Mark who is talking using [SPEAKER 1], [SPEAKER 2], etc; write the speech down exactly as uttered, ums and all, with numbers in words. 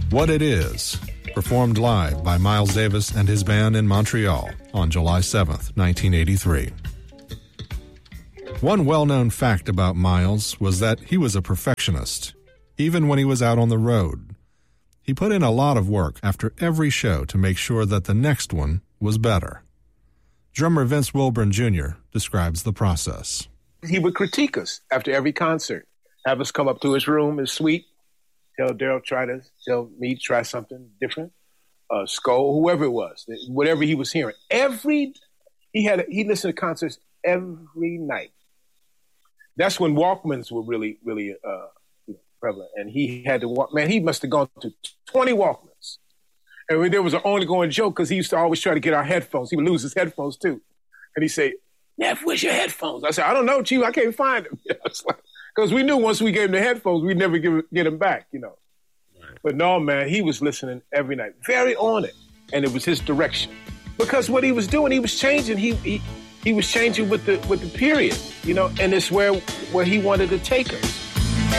[SPEAKER 1] What It Is, performed live by Miles Davis and his band in Montreal on July seventh, nineteen eighty-three. One well-known fact about Miles was that he was a perfectionist, even when he was out on the road. He put in a lot of work after every show to make sure that the next one was better. Drummer Vince Wilburn Junior describes the process.
[SPEAKER 2] He would critique us after every concert, have us come up to his room, his suite, tell Daryl, try to tell me, try something different. Uh, Skull, whoever it was, whatever he was hearing. Every, he had, he listened to concerts every night. That's when Walkmans were really, really uh, prevalent. And he had to walk, man, he must have gone to twenty Walkmans. And there was an ongoing joke because he used to always try to get our headphones. He would lose his headphones too. And he'd say, Neff, where's your headphones? I said, I don't know, Chief, I can't find them. Because we knew once we gave him the headphones, we'd never give, get them back, you know. Right. But no, man, he was listening every night, very on it. And it was his direction. Because what he was doing, he was changing. He he, he was changing with the with the period, you know, and it's where, where he wanted to take us.